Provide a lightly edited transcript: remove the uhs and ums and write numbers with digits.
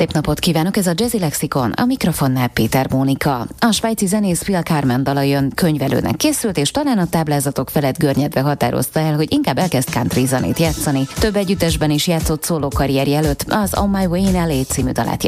Szép napot kívánok, ez a Jazzy Lexikon, a mikrofonnál Péter Mónika. A svájci zenész Phil Carmen dala jön könyvelőnek készült, és talán a táblázatok felett görnyedve határozta el, hogy inkább elkezd country zenét játszani. Több együttesben is játszott szóló karrierje előtt az On My Way in LA című dalát